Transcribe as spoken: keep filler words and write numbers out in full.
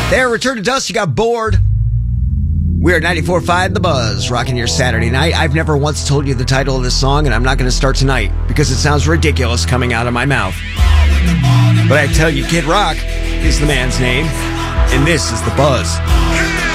There, Return to Dust, you got bored. We're at ninety-four point five The Buzz, rocking your Saturday night. I've never once told you the title of this song, and I'm not going to start tonight because it sounds ridiculous coming out of my mouth. But I tell you, Kid Rock is the man's name, and this is The Buzz.